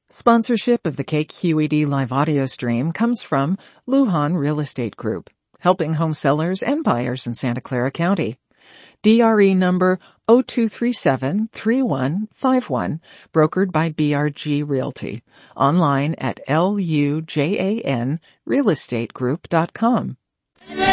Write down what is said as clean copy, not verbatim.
Sponsorship of the KQED live audio stream comes from Lujan Real Estate Group, helping home sellers and buyers in Santa Clara County. DRE number 0237-3151, brokered by BRG Realty. Online at lujanrealestategroup.com.